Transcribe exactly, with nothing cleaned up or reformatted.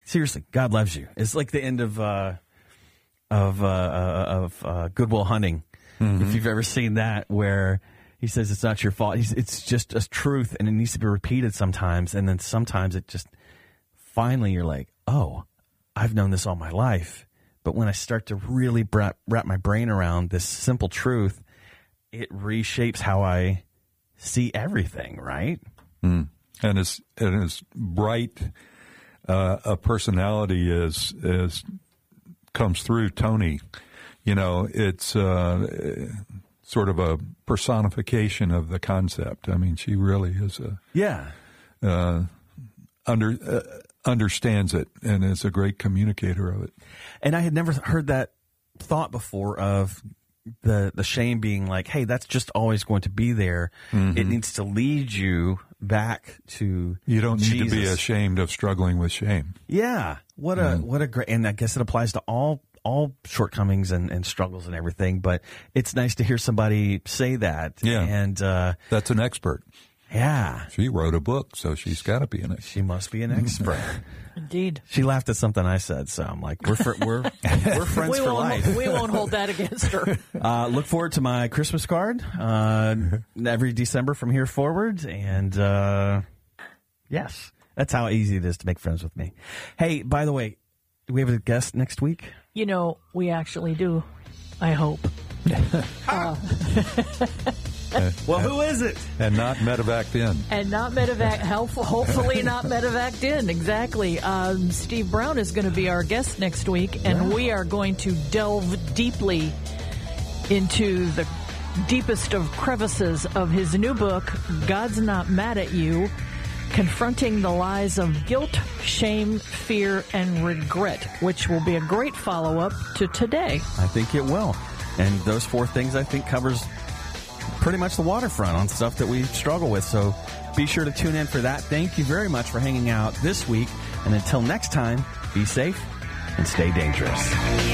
seriously, God loves you. It's like the end of uh, of uh, of uh, Good Will Hunting. Mm-hmm. If you've ever seen that, where he says it's not your fault. He's, it's just a truth, and it needs to be repeated sometimes. And then sometimes it just finally you're like, oh, I've known this all my life. But when I start to really wrap, wrap my brain around this simple truth, it reshapes how I see everything, right? Mm. And as and as bright uh, a personality as as comes through Toni, you know, it's uh, sort of a personification of the concept. I mean, she really is a yeah uh, under uh, understands it and is a great communicator of it. And I had never heard that thought before of the the shame being like, hey, that's just always going to be there. Mm-hmm. It needs to lead you back to You don't need Jesus. to be ashamed of struggling with shame. Yeah. What a Mm. what a great, and I guess it applies to all all shortcomings and, and struggles and everything, but it's nice to hear somebody say that. Yeah. And uh, That's an expert. yeah. She wrote a book, so she's got to be an expert. She must be an expert. Indeed. She laughed at something I said, so I'm like, we're fr- we're we're friends We for won't, life. we won't hold that against her. Uh, look forward to my Christmas card uh, every December from here forward, and uh, yes, that's how easy it is to make friends with me. Hey, by the way, do we have a guest next week? You know, we actually do. I hope. uh, Well, who is it? And not Medevac in. And not Medevac, help- hopefully not Medevac in, exactly. Um, Steve Brown is going to be our guest next week, and we are going to delve deeply into the deepest of crevices of his new book, God's Not Mad at You, Confronting the Lies of Guilt, Shame, Fear, and Regret, which will be a great follow-up to today. I think it will. And those four things, I think, covers pretty much the waterfront on stuff that we struggle with. So be sure to tune in for that. Thank you very much for hanging out this week. And until next time, be safe and stay dangerous.